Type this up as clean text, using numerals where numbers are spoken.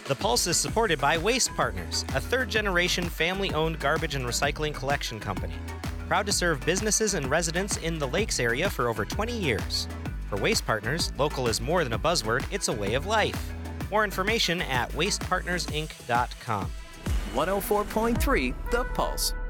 The Pulse is supported by Waste Partners, a third-generation family-owned garbage and recycling collection company. Proud to serve businesses and residents in the Lakes area for over 20 years. For Waste Partners, local is more than a buzzword, it's a way of life. More information at wastepartnersinc.com. 104.3 The Pulse.